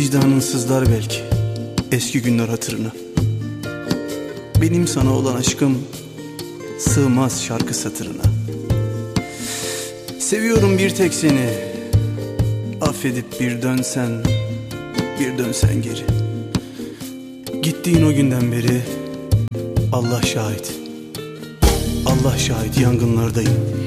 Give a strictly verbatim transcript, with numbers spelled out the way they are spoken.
Vicdanın sızlar belki eski günler hatırına. Benim sana olan aşkım sığmaz şarkı satırına. Seviyorum bir tek seni, affedip bir dönsen, bir dönsen geri. Gittiğin o günden beri Allah şahit, Allah şahit yangınlardayım.